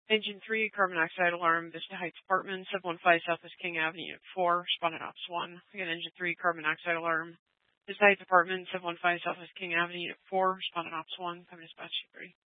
Engine 3, carbon monoxide alarm, Vista Heights Apartments, 715 Southwest King Avenue, 4, respondent ops 1. Again, engine 3, carbon monoxide alarm, Vista Heights Apartments, 715 Southwest King Avenue, 4, respondent ops 1, come dispatch 3.